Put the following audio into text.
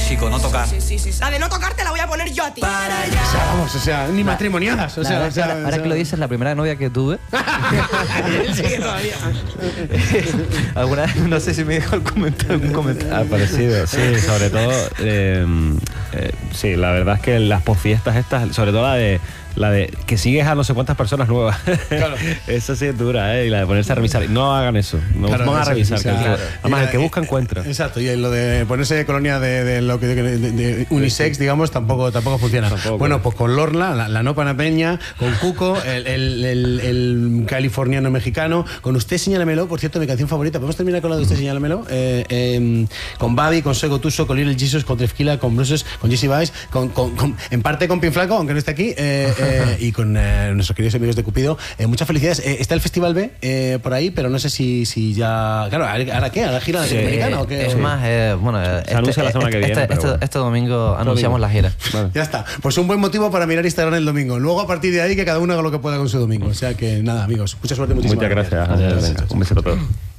chico, no tocar. Sí. La de no tocarte la voy a poner yo a ti. O sea, ni matrimoniadas. Ahora que lo dices, la primera novia que tuve. Él sigue todavía. Alguna vez, no sé si me dejó algún comentario. Ha parecido, sí, sobre todo. Sí, la verdad es que las posfiestas estas, sobre todo la de que sigues a no sé cuántas personas nuevas. Claro. Esa sí es dura, y la de ponerse a revisar. No hagan eso. No Claro, van a eso, revisar. o sea, Además, el que busca encuentra. Exacto, y lo de ponerse colonia de unisex, digamos, tampoco funciona. Bueno, pues con Lorna, la no panapeña, con Cuco, el californiano mexicano, con Usted Señálamelo, por cierto, mi canción favorita. ¿Podemos terminar con la de Usted Señálamelo? Con Babi, con Soy Gotuso, con Little Jesus, con Trefquila, con Bruces, con Jesse Vice, en parte con Pinflaco, aunque no esté aquí, y con nuestros queridos amigos de Cupido. Muchas felicidades. Está el Festival B por ahí, pero no sé si ya... Claro, ¿ahora qué? ¿Ahora gira latinoamericana o qué? Es más, bueno, se anuncia la semana que viene. Este domingo anunciamos la gira. Vale. Ya está. Pues un buen motivo para mirar Instagram el domingo. Luego, a partir de ahí, que cada uno haga lo que pueda con su domingo. O sea que nada, amigos. Mucha suerte, muchísimas Muchas gracias. Gracias. Un besito a todos.